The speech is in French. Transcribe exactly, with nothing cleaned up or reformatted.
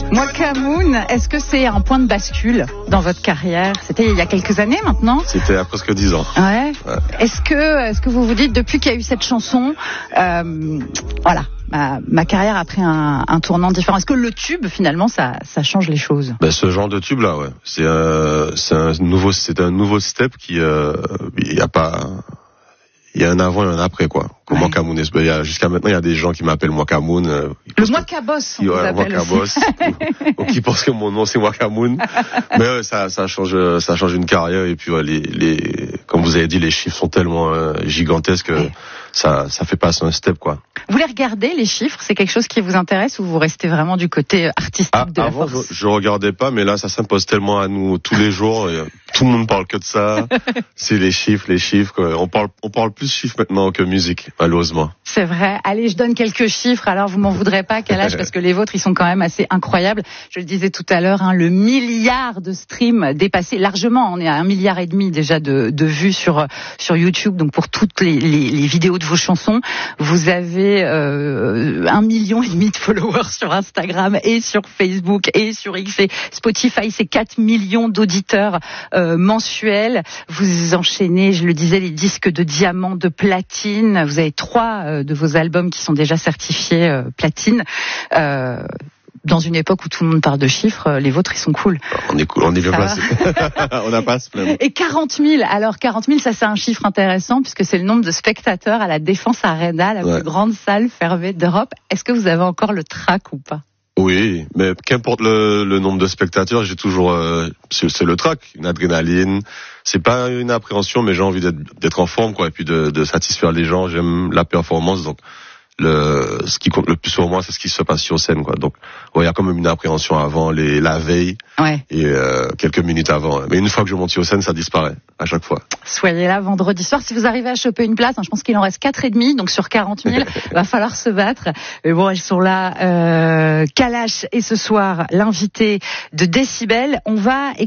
Mwakamoun, est-ce que c'est un point de bascule dans votre carrière? C'était il y a quelques années maintenant? C'était il y a presque dix ans. Ouais. ouais. Est-ce que, est-ce que vous vous dites, depuis qu'il y a eu cette chanson, euh, voilà, ma, ma carrière a pris un, un tournant différent? Est-ce que le tube, finalement, ça, ça change les choses? Ben, ce genre de tube là, ouais. C'est, euh, c'est un nouveau, c'est un nouveau step qui, euh, il y a pas. Il y a un avant et un après, quoi. Comme ouais. Mwakamoun. Il y a, jusqu'à maintenant, il y a des gens qui m'appellent Mwakamoun. Euh, le Mwakaboss, on vous appelle Mwakaboss. ou, ou qui pensent que mon nom, c'est Mwakamoun. Mais ouais, ça, ça change, ça change une carrière. Et puis, ouais, les, les, comme vous avez dit, les chiffres sont tellement euh, gigantesques que ouais. ça, ça fait passer un step, quoi. Vous les regardez, les chiffres? C'est quelque chose qui vous intéresse ou vous restez vraiment du côté artistique ah, de la avant, force? je, je regardais pas, mais là, ça s'impose tellement à nous tous les jours. Et, tout le monde parle que de ça. C'est les chiffres, les chiffres, quoi. On parle, on parle plus chiffres maintenant que musique, malheureusement. C'est vrai. Allez, je donne quelques chiffres. Alors, vous m'en voudrez pas, Kalash, parce que les vôtres, ils sont quand même assez incroyables. Je le disais tout à l'heure, hein, le milliard de streams dépassé largement. On est à un milliard et demi déjà de, de vues sur sur YouTube. Donc, pour toutes les, les, les vidéos de vos chansons, vous avez euh, un million et demi de followers sur Instagram et sur Facebook et sur X. Et Spotify, c'est quatre millions d'auditeurs euh, mensuels. Vous enchaînez, je le disais, les disques de diamant, de platine. Vous avez trois euh, de vos albums qui sont déjà certifiés euh, platine. Euh, dans une époque où tout le monde parle de chiffres, les vôtres, ils sont cool. On est cool, on est bien placé. On n'a pas à se plaindre. Et quarante mille, alors quarante mille, ça c'est un chiffre intéressant puisque c'est le nombre de spectateurs à la Défense Arena, la ouais. plus grande salle fermée d'Europe. Est-ce que vous avez encore le trac ou pas? Oui, mais qu'importe le, le nombre de spectateurs, j'ai toujours, euh, c'est, c'est le trac, une adrénaline. C'est pas une appréhension, mais j'ai envie d'être, d'être en forme, quoi, et puis de, de satisfaire les gens. J'aime la performance, donc le, ce qui compte le plus pour moi, c'est ce qui se passe sur scène, quoi. Donc, il ouais, y a quand même une appréhension avant, les, la veille, ouais. et euh, quelques minutes avant. Mais une fois que je monte sur scène, ça disparaît à chaque fois. Soyez là vendredi soir. Si vous arrivez à choper une place, hein, je pense qu'il en reste quatre et demi, donc sur quarante mille, va falloir se battre. Mais bon, elles sont là. Euh, Kalash et ce soir l'invité de Décibel. On va